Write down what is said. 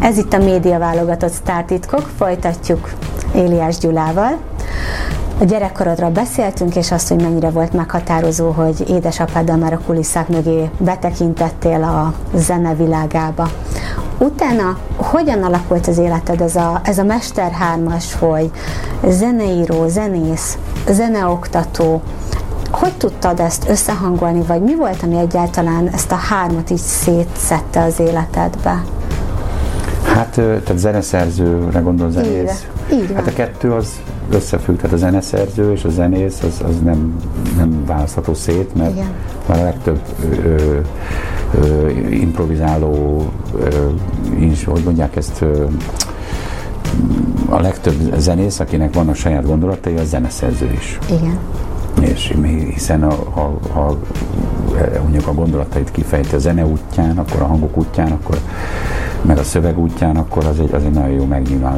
Ez itt a média válogatott sztártitkok, folytatjuk Éliás Gyulával. A gyerekkorodról beszéltünk, és azt, hogy mennyire volt meghatározó, hogy édesapáddal már a kulisszák mögé betekintettél a zene világába. Utána hogyan alakult az életed, ez a mesterhármas, hogy zeneíró, zenész, zeneoktató? Hogy tudtad ezt összehangolni, vagy mi volt, ami egyáltalán ezt a hármat így szétszette az életedbe? Hát, tehát zeneszerzőre gondol, zenész? Így van. Hát a kettő az összefügg, tehát a zeneszerző és a zenész az nem választható szét, mert már a legtöbb improvizáló, hogy mondják ezt, a legtöbb zenész, akinek vannak saját gondolatai, az zeneszerző is. Igen. És hiszen ha mondjuk a gondolatait kifejti a zene útján, akkor a hangok útján, akkor meg a szöveg útján, akkor az egy nagyon jó megnyilvánulás.